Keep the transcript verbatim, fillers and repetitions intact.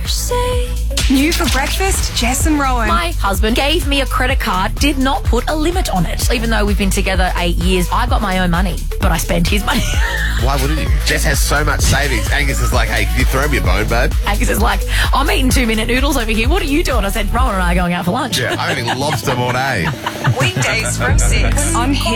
New for breakfast, Jess and Rowan. My husband gave me a credit card, did not put a limit on it. Even though we've been together eight years, I got my own money, but I spent his money. Why wouldn't you? Jess has so much savings. Angus is like, hey, can you throw me a bone, babe? Angus is like, I'm eating two-minute noodles over here. What are you doing? I said, Rowan and I are going out for lunch. Yeah, I'm eating lobster all day. Weekdays from six on Hit.